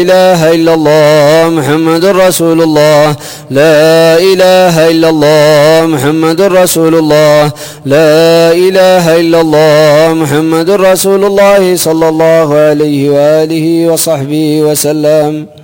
إله إلا الله محمد رسول الله. لا إله إلا الله محمد رسول الله. لا إله إلا الله محمد رسول الله صلى الله عليه وآله وصحبه وسلم.